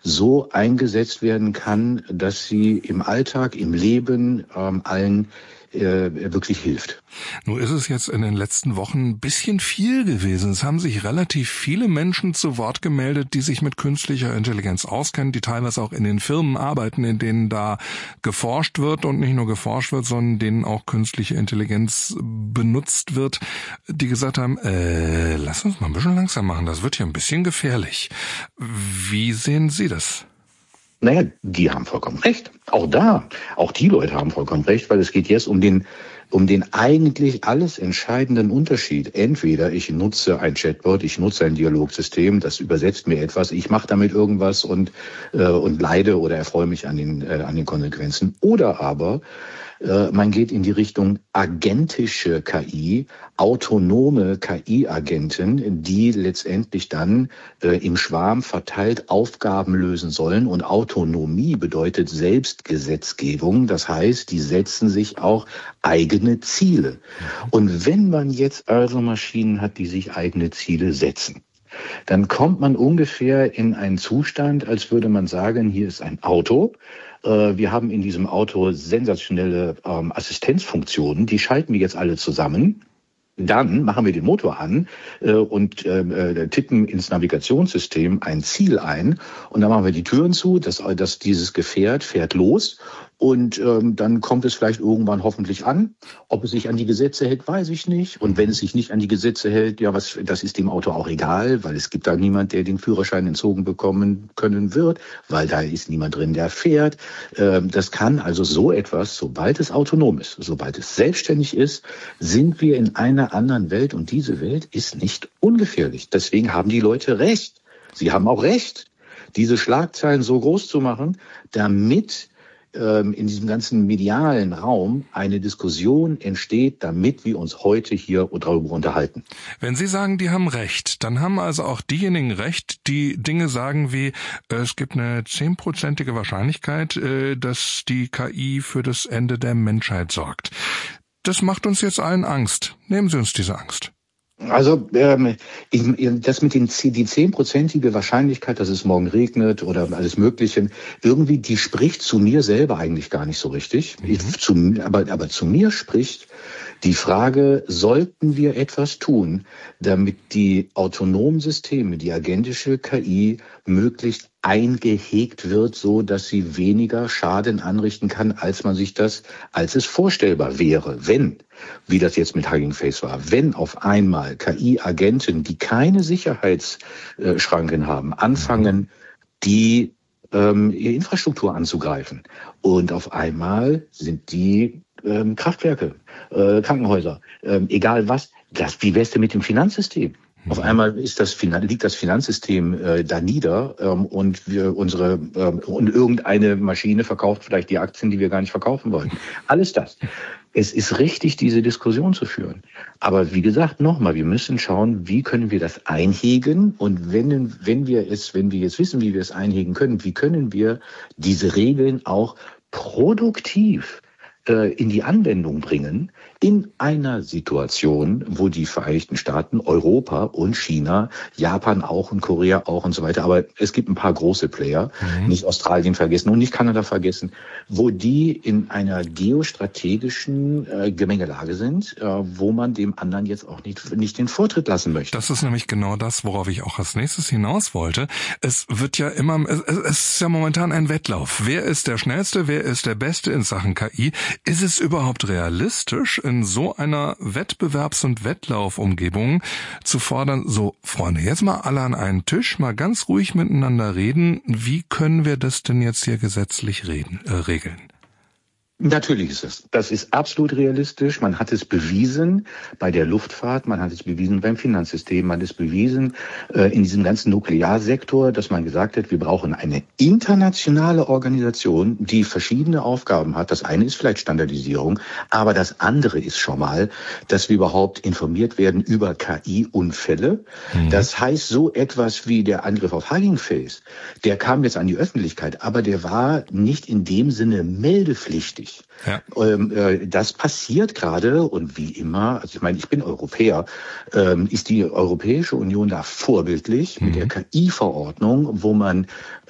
so eingesetzt werden kann, dass sie im Alltag, im Leben allen wirklich hilft. Nun ist es jetzt in den letzten Wochen ein bisschen viel gewesen. Es haben sich relativ viele Menschen zu Wort gemeldet, die sich mit künstlicher Intelligenz auskennen, die teilweise auch in den Firmen arbeiten, in denen da geforscht wird und nicht nur geforscht wird, sondern denen auch künstliche Intelligenz benutzt wird, die gesagt haben, lass uns mal ein bisschen langsam machen, das wird hier ein bisschen gefährlich. Wie sehen Sie das? Naja, die haben vollkommen recht. Auch die Leute haben vollkommen recht, weil es geht jetzt um den eigentlich alles entscheidenden Unterschied. Entweder ich nutze ein Chatbot, ich nutze ein Dialogsystem, das übersetzt mir etwas, ich mache damit irgendwas und leide oder erfreue mich an den Konsequenzen. Oder aber man geht in die Richtung agentische KI, autonome KI-Agenten, die letztendlich dann im Schwarm verteilt Aufgaben lösen sollen. Und Autonomie bedeutet Selbstgesetzgebung. Das heißt, die setzen sich auch eigene Ziele. Und wenn man jetzt also Maschinen hat, die sich eigene Ziele setzen, dann kommt man ungefähr in einen Zustand, als würde man sagen, hier ist ein Auto. Wir haben in diesem Auto sensationelle Assistenzfunktionen, die schalten wir jetzt alle zusammen. Dann machen wir den Motor an und tippen ins Navigationssystem ein Ziel ein und dann machen wir die Türen zu, dass dieses Gefährt fährt los und dann kommt es vielleicht irgendwann hoffentlich an. Ob es sich an die Gesetze hält, weiß ich nicht. Und wenn es sich nicht an die Gesetze hält, das ist dem Auto auch egal, weil es gibt da niemand, der den Führerschein entzogen bekommen können wird, weil da ist niemand drin, der fährt. Das kann also so etwas, sobald es autonom ist, sobald es selbstständig ist, sind wir in einer anderen Welt und diese Welt ist nicht ungefährlich. Deswegen haben die Leute recht. Sie haben auch recht, diese Schlagzeilen so groß zu machen, damit in diesem ganzen medialen Raum eine Diskussion entsteht, damit wir uns heute hier darüber unterhalten. Wenn Sie sagen, die haben recht, dann haben also auch diejenigen recht, die Dinge sagen wie, es gibt eine 10%ige Wahrscheinlichkeit, dass die KI für das Ende der Menschheit sorgt. Das macht uns jetzt allen Angst. Nehmen Sie uns diese Angst. Also das mit die 10%ige Wahrscheinlichkeit, dass es morgen regnet oder alles Mögliche, irgendwie die spricht zu mir selber eigentlich gar nicht so richtig. Aber zu mir spricht die Frage, sollten wir etwas tun, damit die autonomen Systeme, die agentische KI möglichst eingehegt wird, so dass sie weniger Schaden anrichten kann, als es vorstellbar wäre, wenn, wie das jetzt mit Hugging Face war, wenn auf einmal KI-Agenten, die keine Sicherheitsschranken haben, anfangen, die Infrastruktur anzugreifen. Und auf einmal sind die Kraftwerke, Krankenhäuser, egal was, wie wär's denn mit dem Finanzsystem? Auf einmal liegt das Finanzsystem da nieder und und irgendeine Maschine verkauft vielleicht die Aktien, die wir gar nicht verkaufen wollten. Alles das. Es ist richtig, diese Diskussion zu führen. Aber wie gesagt, nochmal, wir müssen schauen, wie können wir das einhegen und wenn wir jetzt wissen, wie wir es einhegen können, wie können wir diese Regeln auch produktiv in die Anwendung bringen, in einer Situation, wo die Vereinigten Staaten, Europa und China, Japan auch und Korea auch und so weiter, aber es gibt ein paar große Player, nicht Australien vergessen und nicht Kanada vergessen, wo die in einer geostrategischen Gemengelage sind, wo man dem anderen jetzt auch nicht den Vortritt lassen möchte. Das ist nämlich genau das, worauf ich auch als nächstes hinaus wollte. Es wird ja es ist ja momentan ein Wettlauf. Wer ist der Schnellste, wer ist der Beste in Sachen KI? Ist es überhaupt realistisch, in so einer Wettbewerbs- und Wettlaufumgebung zu fordern, so Freunde, jetzt mal alle an einen Tisch, mal ganz ruhig miteinander reden, wie können wir das denn jetzt hier gesetzlich regeln? Natürlich ist es. Das ist absolut realistisch. Man hat es bewiesen bei der Luftfahrt, man hat es bewiesen beim Finanzsystem, man hat es bewiesen in diesem ganzen Nuklearsektor, dass man gesagt hat, wir brauchen eine internationale Organisation, die verschiedene Aufgaben hat. Das eine ist vielleicht Standardisierung, aber das andere ist schon mal, dass wir überhaupt informiert werden über KI-Unfälle. Das heißt, so etwas wie der Angriff auf Hugging Face, der kam jetzt an die Öffentlichkeit, aber der war nicht in dem Sinne meldepflichtig. Ja. Das passiert gerade und wie immer, also ich meine, ich bin Europäer, ist die Europäische Union da vorbildlich mit der KI-Verordnung, wo man